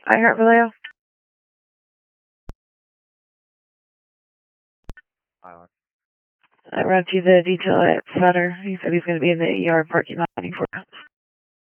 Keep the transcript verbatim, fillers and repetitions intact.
iHeart Vallejo. I ran to the detail at Sutter. He said he's going to be in the E R parking lot waiting for us.